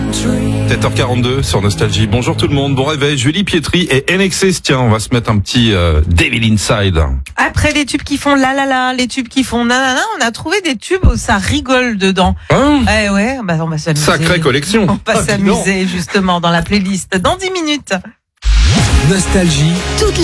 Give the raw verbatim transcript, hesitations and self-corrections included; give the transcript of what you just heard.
sept heures quarante-deux sur Nostalgie. Bonjour tout le monde, bon réveil. Julie Pietri et N X S. Tiens, on va se mettre un petit euh, Devil Inside. Après les tubes qui font la la la, les tubes qui font nanana, on a trouvé des tubes où ça rigole dedans. Hein Eh ouais, bah on va s'amuser. Sacrée collection. On va Ah, s'amuser justement dans la playlist dans dix minutes. Nostalgie. Toutes les